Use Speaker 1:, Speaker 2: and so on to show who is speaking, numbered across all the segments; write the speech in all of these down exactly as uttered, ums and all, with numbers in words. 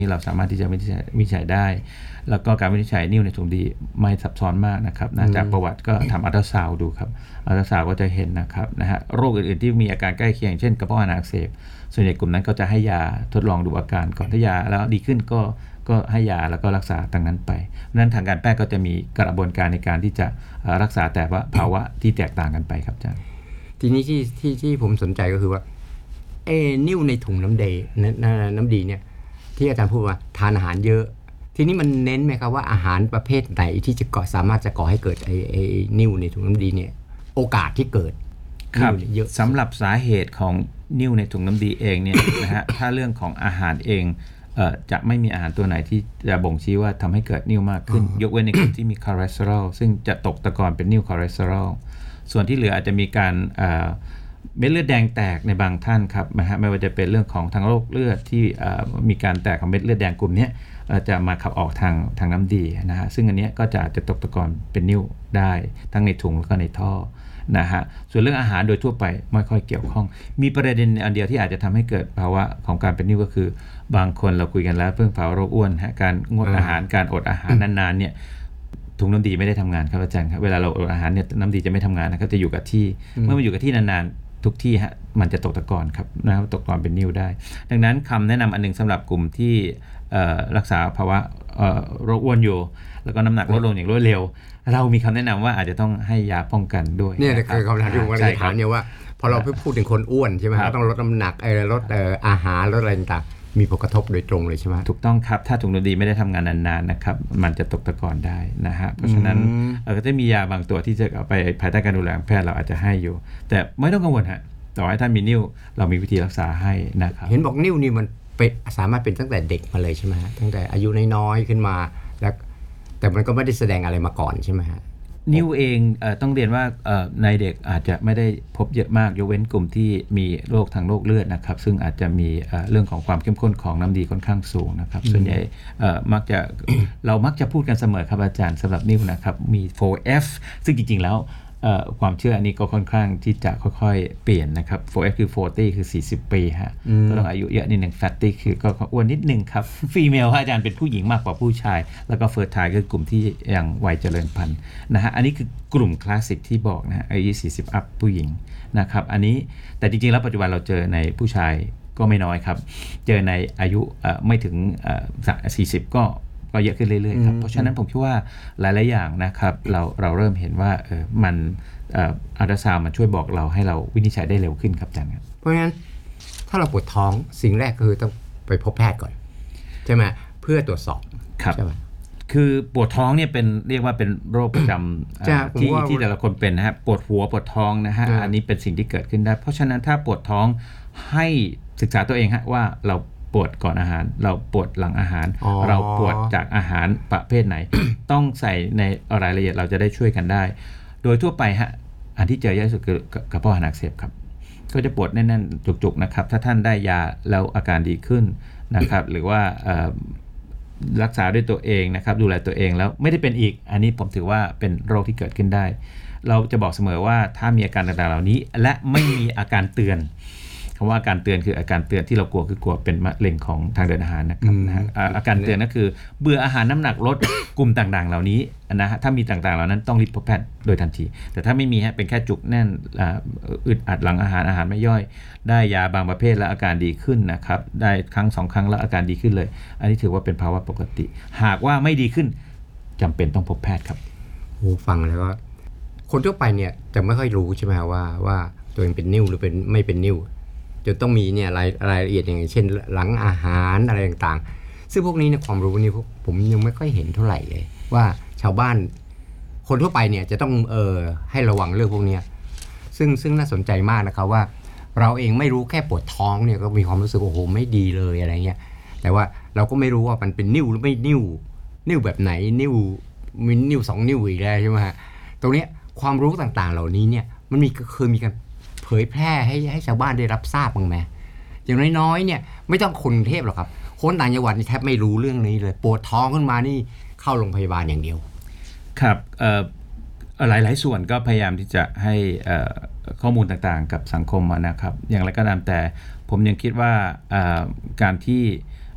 Speaker 1: ที่เราสามารถที่จะวินิจฉัยวินิจฉัยได้แล้วก็การวินิจฉัยนิ่วในถุงดีไม่ซับซ้อนมากนะครับนะจากประวัติก็ทำอัลตราซาวด์ดูครับอัลตราซาวด์ก็จะเห็นนะครับนะฮะโรคอื่นๆที่มีอาการใกล้เคียงเช่นกระเพาะอาหารอักเสบส่วนใหญ่กลุ่มนั้นก็จะให้ยาทดลองดูอาการก่อนถ้ายาแล้วดีขึ้นก็ก็ให้ยาแล้วก็รักษาตรงนั้นไปเพราะฉะนั้นทางการแพทย์ก็จะมีกระบวนการในการที่จะรักษาแต่ว่าภาวะที่แตกต่างกันไปครับอาจารย์
Speaker 2: ทีนี้ที่ที่ที่ผมสนใจก็คือว่าเอนิ่วในถุงน้ำเดน้ำดีเนี่ยที่อาจารย์พูดว่าทานอาหารเยอะทีนี้มันเน้นไหมครับว่าอาหารประเภทไหนที่จะก่อสามารถจะก่อให้เกิดไอ้ไอ้นิ่วในถุงน้ำดีเนี่ยโอกาสที่เกิด
Speaker 1: ครับเยอะสำหรับสาเหตุของนิ่วในถุงน้ำดีเองเนี่ย นะฮะถ้าเรื่องของอาหารเองเอ่อจะไม่มีอาหารตัวไหนที่จะบ่งชี้ว่าทำให้เกิดนิ่วมากขึ้น ยกเว้นในกลุ่มที่มีคอเลสเตอรอลซึ่งจะตกตะกอนเป็นนิ่วคอเลสเตอรอลส่วนที่เหลืออาจจะมีการเอ่อเม็ดเลือดแดงแตกในบางท่านครับนะฮะไม่ว่าจะเป็นเรื่องของทางโรคเลือดที่มีการแตกของเม็ดเลือดแดงกลุ่มนี้จะมาขับออกทางทางน้ำดีนะฮะซึ่งอันนี้ก็จะอาจจะตกตะกอนเป็นนิ่วได้ทั้งในถุงแล้วก็ในท่อนะฮะส่วนเรื่องอาหารโดยทั่วไปไม่ค่อยเกี่ยวข้องมีประเด็นอันเดียวที่อาจจะทำให้เกิดภาวะของการเป็นนิ่วก็คือบางคนเราคุยกันแล้วเรื่องภาวะโรคอ้วนฮะการงดอาหารการอดอาหารนานๆเนี่ยถุงน้ำดีไม่ได้ทำงานครับอาจารย์ครับเวลาเราอดอาหารเนี่ยน้ำดีจะไม่ทำงานนะครับจะอยู่กับที่เมื่อมาอยู่กับที่นานๆทุกที่ฮะมันจะตกตะกอนครับนะครับตกตะกอนเป็นนิ่วได้ดังนั้นคำแนะนำอันนึงสำหรับกลุ่มที่รักษาภาวะโรคอ้วนอยู่แล้วก็น้ำหนักลดลงอย่างรวดเร็วเรามีคำแนะนำว่าอาจจะต้องให้ยาป้องกันด้วย
Speaker 2: เนี่ยคือคำถามที่ผมกำลังจะถามเนี่ยว่าพอเราพูดถึงคนอ้วนใช่ไหมต้องลดน้ำหนักลดอาหารลดอะไรต่างๆมีผลกระทบโดยตรงเลยใช่ไหม
Speaker 1: ถูกต้องครับถ้าถุงน้ำดีไม่ได้ทำงานนานๆนะครับมันจะตกตะกอนได้นะฮะเพราะฉะนั้นก็จะมียาบางตัวที่จะเอาไปภายใต้การดูแลของแพทย์เราอาจจะให้อยู่แต่ไม่ต้องกังวลฮะต่อให้ท่านมีนิ่วเรามีวิธีรักษาให้นะครับ
Speaker 2: เห็นบอกนิ่วนี่มันเป็นสามารถเป็นตั้งแต่เด็กมาเลยใช่ไหมฮะตั้งแต่อายุน้อยๆขึ้นมาแล้วแต่มันก็ไม่ได้แสดงอะไรมาก่อนใช่ไหมฮะ
Speaker 1: นิ่วเองเอ่อต้องเรียนว่าเอ่อในเด็กอาจจะไม่ได้พบเยอะมากยกเว้นกลุ่มที่มีโรคทางโรคเลือดนะครับซึ่งอาจจะมีเอ่อเรื่องของความเข้มข้นของน้ำดีค่อนข้างสูงนะครับส่วนใหญ่เอ่อมักจะ เรามักจะพูดกันเสมอครับอาจารย์สำหรับนิ่วนะครับมี โฟร์ เอฟ ซึ่งจริงๆแล้วความเชื่ออันนี้ก็ค่อนข้างที่จะค่อยๆเปลี่ยนนะครับ โฟร์ เอฟ คือ สี่สิบ คือสี่สิบปีฮะก็ต้องอายุเยอะนิดนึง fatty คือก็อ้วนนิดนึงครับ female อาจารย์เป็นผู้หญิงมากกว่าผู้ชายแล้วก็ fertile คือกลุ่มที่ยังวัยเจริญพันธุ์นะฮะอันนี้คือกลุ่มคลาสสิกที่บอกนะฮะอายุสี่สิบ up ผู้หญิงนะครับอันนี้แต่จริงๆแล้วปัจจุบันเราเจอในผู้ชายก็ไม่น้อยครับเจอในอายุไม่ถึงสี่สิบก็ก็เยอะขึ้นเรื่อยๆครับเพราะฉะนั้นผมคิดว่าหลายๆอย่างนะครับเราเราเริ่มเห็นว่าเออมันอัลตราซาวด์มันช่วยบอกเราให้เราวินิจฉัยได้เร็วขึ้นครับอาจารย์ครับ
Speaker 2: เพราะฉะนั้นถ้าเราปวดท้องสิ่งแรกคือต้องไปพบแพทย์ก่อนใช่ไหมเพื่อตรวจสอบ
Speaker 1: ใช่ไหมคือปวดท้องเนี่ยเป็นเรียกว่าเป็นโรคประจำที่ที่แต่ละคนเป็นนะฮะปวดหัวปวดท้องนะฮะอันนี้เป็นสิ่งที่เกิดขึ้นได้เพราะฉะนั้นถ้าปวดท้องให้ศึกษาตัวเองฮะว่าเราปวดก่อนอาหารเราปวดหลังอาหารเราปวดจากอาหารประเภทไหน ต้องใส่ในรายละเอียดเราจะได้ช่วยกันได้โดยทั่วไปฮะอันที่เจอเยอะที่สุดคือกระเพาะอาหารอักเสบครับก็จะปวดแน่นๆจุกๆนะครับถ้าท่านได้ยาแล้วอาการดีขึ้นนะครับหรือว่ารักษาด้วยตัวเองนะครับดูแลตัวเองแล้วไม่ได้เป็นอีกอันนี้ผมถือว่าเป็นโรคที่เกิดขึ้นได้เราจะบอกเสมอว่าถ้ามีอาการต่างๆเหล่านี้และไม่มีอาการเตือนคำว่าอาการเตือนคืออาการเตือนที่เรากลัวคือกลัวเป็นมะเร็งของทางเดินอาหารนะครับนะฮะอาการเตือนก็คือเบื่ออาหารน้ำหนักลด กลุ่มต่างๆเหล่านี้นะฮะถ้ามีต่างๆเหล่านั้นต้องรีบพบแพทย์โดยทันทีแต่ถ้าไม่มีฮะเป็นแค่จุกแน่นอึดอัดหลังอาหารอาหารไม่ย่อยได้ยาบางประเภทแล้วอาการดีขึ้นนะครับได้ครั้งสองครั้งแล้วอาการดีขึ้นเลยอันนี้ถือว่าเป็นภาวะปกติหากว่าไม่ดีขึ้นจำเป็นต้องพบแพทย์ครับ
Speaker 2: โอ้ฟังแล้วก็คนทั่วไปเนี่ยจะไม่ค่อยรู้ใช่ไหมว่าว่าตัวเองเป็นนิ่วหรือเป็นไม่เป็นนิ่วจะต้องมีเนี่ยรายรายละเอียดอย่างเช่นหลังอาหารอะไรต่างๆซึ่งพวกนี้เนี่ยความรู้นี่ผมยังไม่ค่อยเห็นเท่าไหร่เลยว่าชาวบ้านคนทั่วไปเนี่ยจะต้องเออให้ระวังเรื่องพวกนี้ซึ่งซึ่งน่าสนใจมากนะครับว่าเราเองไม่รู้แค่ปวดท้องเนี่ยก็มีความรู้สึกโอ้โหไม่ดีเลยอะไรเงี้ยแต่ว่าเราก็ไม่รู้ว่ามันเป็นนิ่วหรือไม่นิ่วนิ่วแบบไหนนิ่วมีนิ่วสองนิ่วอีกแล้วใช่ไหมฮะตรงนี้ความรู้ต่างๆเหล่านี้เนี่ยมันมีเคยมีการเผยแพร่ให้ให้ชาวบ้านได้รับทราบบ้างไหมอย่างน้อยๆเนี่ยไม่ต้องคนกรุงเทพหรอกครับคนต่างจังหวัดนี่แทบไม่รู้เรื่องนี้เลยปวดท้องขึ้นมานี่เข้าโรงพยาบาลอย่างเดียว
Speaker 1: ครับเอ่อหลายๆส่วนก็พยายามที่จะให้ข้อมูลต่างๆกับสังคมนะครับอย่างไรก็ตามแต่ผมยังคิดว่าการที่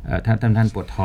Speaker 1: เอ่อถ้าท่านท่านปวดท้อง